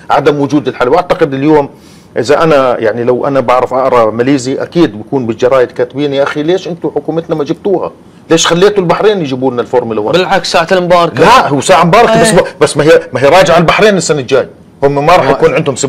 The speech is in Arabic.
عدم وجود الحل. واعتقد اليوم اذا انا يعني لو انا بعرف اقرا ماليزي اكيد بكون بالجرايد كاتبين يا اخي ليش انتم حكومتنا ما جبتوها؟ ليش خليتوا البحرين يجيبوا لنا الفورمولا 1؟ بالعكس ساعه المباركه. لا هو ساعه مباركه بس ما هي راجعه البحرين السنه الجاي، هم ما راح يكون عندهم